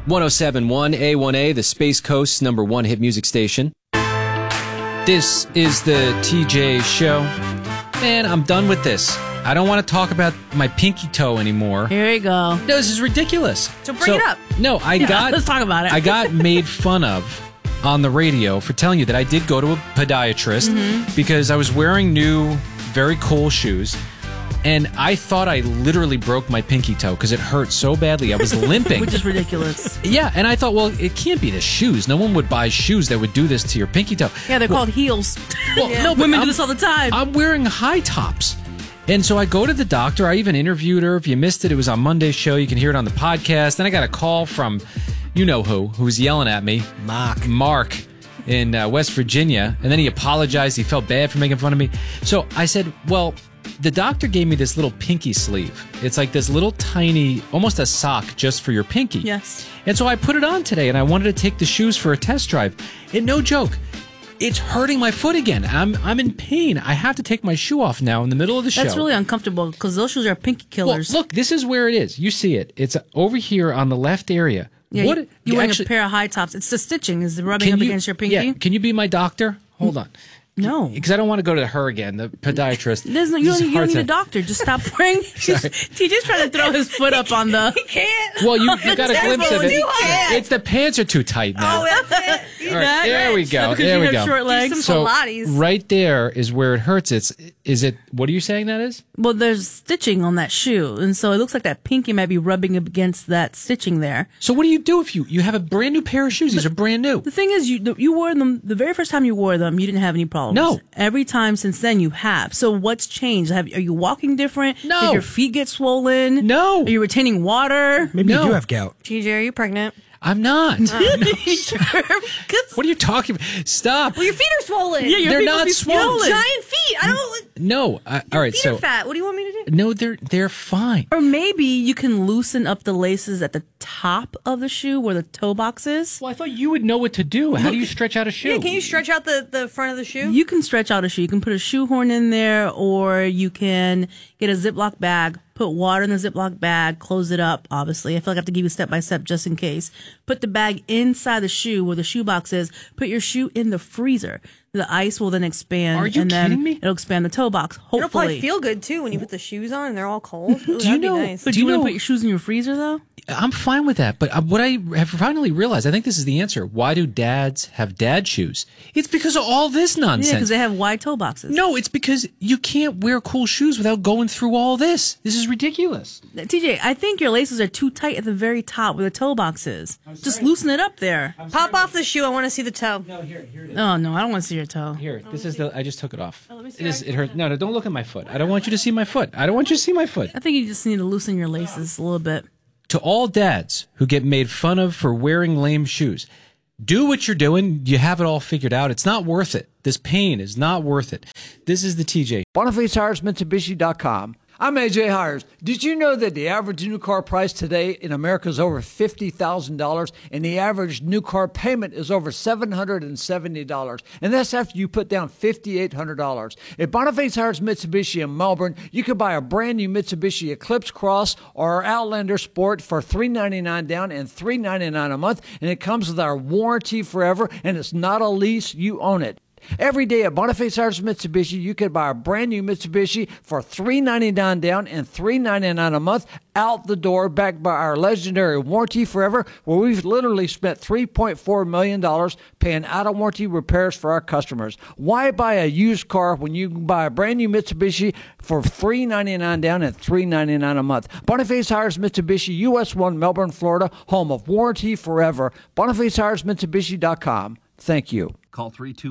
1071 A1A, the Space Coast's #1 hit music station. This is the TJ Show. Man, I'm done with this. I don't want to talk about my pinky toe anymore. Here you go. No, this is ridiculous. So bring it up. No, let's talk about it. I got made fun of on the radio for telling you that I did go to a podiatrist because I was wearing new, very cool shoes. And I thought I literally broke my pinky toe because it hurt so badly. I was limping. Which is ridiculous. Yeah, and I thought, well, it can't be the shoes. No one would buy shoes that would do this to your pinky toe. Yeah, they're called heels. Well, no, women do this all the time. I'm wearing high tops. And so I go to the doctor. I even interviewed her. If you missed it, it was on Monday's show. You can hear it on the podcast. Then I got a call from who's yelling at me. Mark in West Virginia. And then he apologized. He felt bad for making fun of me. So I said, well, the doctor gave me this little pinky sleeve. It's like this little tiny, almost a sock just for your pinky. Yes. And so I put it on today, and I wanted to take the shoes for a test drive. And no joke, it's hurting my foot again. I'm in pain. I have to take my shoe off now in the middle of the show. That's really uncomfortable because those shoes are pinky killers. Well, look, this is where it is. You see it. It's over here on the left area. Yeah, you're wearing a pair of high tops. It's the stitching. Is the rubbing up against your pinky? Yeah. Can you be my doctor? Hold on. No. Because I don't want to go to her again, the podiatrist. You don't need a doctor. Just stop wearing. TJ's trying to throw his foot up on the... He can't. Well, you got a glimpse of it. It's the pants are too tight now. Oh, that's it. All right, there we go. There we go. Short legs. Do some So Pilates. right there is where it hurts. Is it? What are you saying that is? Well, there's stitching on that shoe, and so it looks like that pinky might be rubbing up against that stitching there. So what do you do if you have a brand new pair of shoes? These are brand new. The thing is, you wore them the very first time you wore them. You didn't have any problems. No. Every time since then you have. So what's changed? Are you walking different? No. Did your feet get swollen? No. Are you retaining water? Maybe No. you do have gout. TJ, are you pregnant? I'm not. Sure. What are you talking about? Stop. Well, your feet are swollen. Yeah, your They're feet not must be swollen. Giant feet. I don't. No. All right. Feet So are fat. What do you want me to do? no, they're fine. Or maybe you can loosen up the laces at the top of the shoe where the toe box is. Well, I thought you would know what to do. How do you stretch out a shoe? Yeah, can you stretch out the front of the shoe? You can stretch out a shoe. You can put a shoehorn in there, or you can get a Ziploc bag, put water in the Ziploc bag, close it up, obviously. I feel like I have to give you step by step just in case. Put the bag inside the shoe where the shoe box is. Put your shoe in the freezer. The ice will then expand. Are you and then kidding me? It'll expand the toe box, hopefully. It'll probably feel good too when you put the shoes on and they're all cold. Ooh, Do you that'd know- Be nice. But Do you you want know- to put your shoes in your freezer, though? I'm fine with that, but what I have finally realized, I think this is the answer. Why do dads have dad shoes? It's because of all this Yeah, nonsense. because they have wide toe boxes. No, it's because you can't wear cool shoes without going through all this. This is ridiculous. TJ, I think your laces are too tight at the very top where the toe box is. Just loosen it up there. Pop off the shoe. I want to see the toe. No, here it is. Oh, no, I don't want to see your toe. Here, this is I just took it off. let me see. It hurts. No, don't look at my foot. I don't want you to see my foot. I don't want you to see my foot. I think you just need to loosen your laces a little bit. To all dads who get made fun of for wearing lame shoes, do what you're doing. You have it all figured out. It's not worth it. This pain is not worth it. This is the TJ. BonifaceHiresMitsubishi.com. I'm AJ Hires. Did you know that the average new car price today in America is over $50,000 and the average new car payment is over $770? And that's after you put down $5,800. At Boniface Hires Mitsubishi in Melbourne, you can buy a brand new Mitsubishi Eclipse Cross or our Outlander Sport for $399 down and $399 a month. And it comes with our warranty forever, and it's not a lease. You own it. Every day at Boniface Hires Mitsubishi, you can buy a brand new Mitsubishi for $399 down and $399 a month out the door, backed by our legendary warranty forever, where we've literally spent $3.4 million paying out-of-warranty repairs for our customers. Why buy a used car when you can buy a brand new Mitsubishi for $399 down and $399 a month? Boniface Hires Mitsubishi, US 1, Melbourne, Florida, home of warranty forever. BonifaceHiresMitsubishi.com. Thank you. Call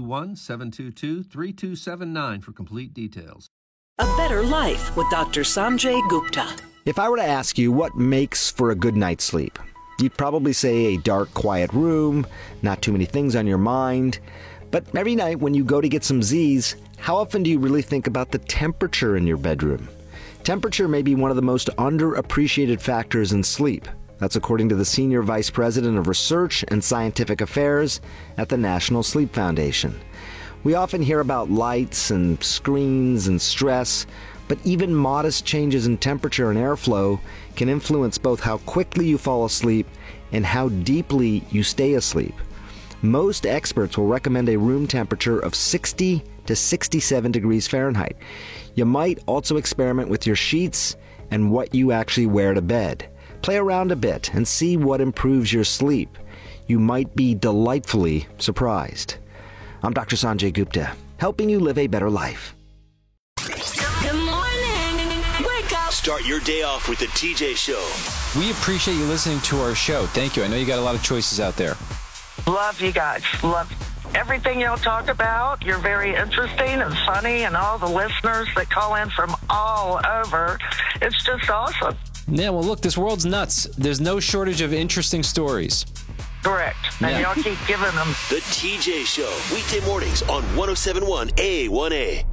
321-722-3279 for complete details. A Better Life with Dr. Sanjay Gupta. If I were to ask you what makes for a good night's sleep, you'd probably say a dark, quiet room, not too many things on your mind. But every night when you go to get some Z's, how often do you really think about the temperature in your bedroom? Temperature may be one of the most underappreciated factors in sleep. That's according to the Senior Vice President of Research and Scientific Affairs at the National Sleep Foundation. We often hear about lights and screens and stress, but even modest changes in temperature and airflow can influence both how quickly you fall asleep and how deeply you stay asleep. Most experts will recommend a room temperature of 60 to 67 degrees Fahrenheit. You might also experiment with your sheets and what you actually wear to bed. Play around a bit and see what improves your sleep. You might be delightfully surprised. I'm Dr. Sanjay Gupta, helping you live a better life. Good morning. Wake up. Start your day off with the TJ Show. We appreciate you listening to our show. Thank you. I know you got a lot of choices out there. Love you guys. Love everything y'all talk about. You're very interesting and funny, and all the listeners that call in from all over. It's just awesome. Yeah, well, look, this world's nuts. There's no shortage of interesting stories. Correct. And y'all keep giving them. The TJ Show, weekday mornings on 107.1 A1A.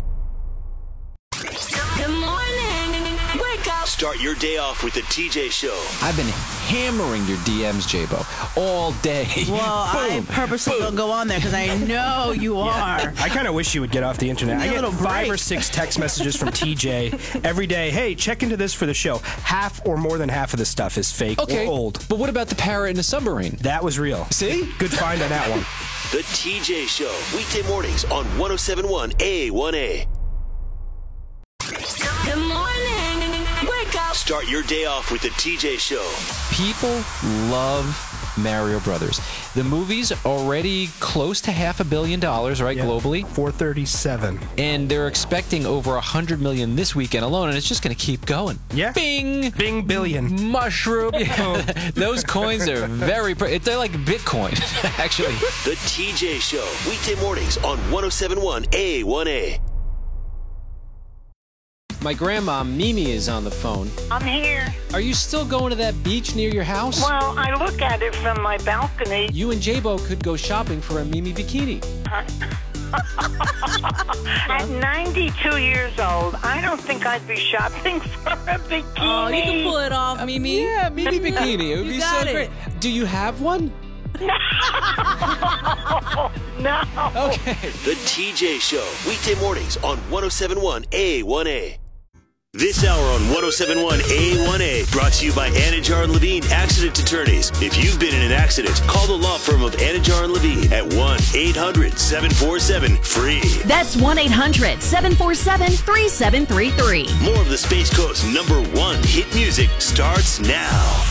Good morning. Wake up. Start your day off with the TJ Show. I've been hammering your DMs, J-Bo, all day. Well, I purposely don't go on there because I know you are. I kind of wish you would get off the internet. I get 5 or 6 text messages from TJ every day. Hey, check into this for the show. Half or more than half of the stuff is fake or old. But what about the parrot in the submarine? That was real. See? Good find on that one. The TJ Show, weekday mornings on 107.1 A1A. Good morning. Wake up. Start your day off with the TJ Show. People love Mario Brothers. The movie's already close to $500 million, right, globally? 437. And they're expecting over 100 million this weekend alone, and it's just going to keep going. Yeah. Bing! Bing billion. Mushroom. Those coins are very... They're like Bitcoin, actually. The TJ Show, weekday mornings on 107.1 A1A. My grandma, Mimi, is on the phone. I'm here. Are you still going to that beach near your house? Well, I look at it from my balcony. You and J-Bo could go shopping for a Mimi bikini. At 92 years old, I don't think I'd be shopping for a bikini. Oh, you can pull it off, Mimi. Yeah, Mimi bikini. It would be so great. Do you have one? No. Okay. The TJ Show, weekday mornings on 107.1 A1A. This hour on 107.1 A1A brought to you by Anajar and Levine Accident Attorneys. If you've been in an accident, call the law firm of Anajar and Levine at 1-800-747-FREE. That's 1-800-747-3733. More of the Space Coast's #1 hit music starts now.